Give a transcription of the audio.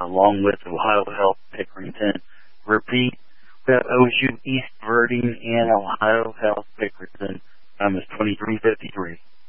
along with Ohio Health Pickerington. Repeat, we have OSU East Verding and Ohio Health Pickerington. Time is 23:53.